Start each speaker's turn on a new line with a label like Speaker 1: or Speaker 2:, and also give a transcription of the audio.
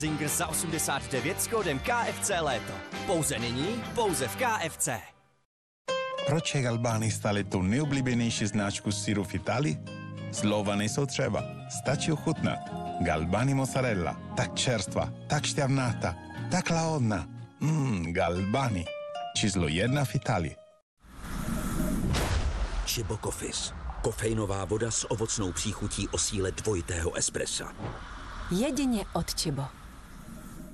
Speaker 1: Zinger za 89 s kódem KFC Léto. Pouze nyní, pouze v KFC.
Speaker 2: Proč je Galbani stále tou nejoblíbenější značku syru v Itálii? Slova nejsou třeba, stačí ochutnat. Galbani mozzarella, tak čerstva, tak šťavnatá, tak lahodná. Galbani, číslo 1 v Itálii.
Speaker 3: Cibo Coffees. Kofeinová voda s ovocnou příchutí o síle dvojitého espressa.
Speaker 4: Jedině od Cibo.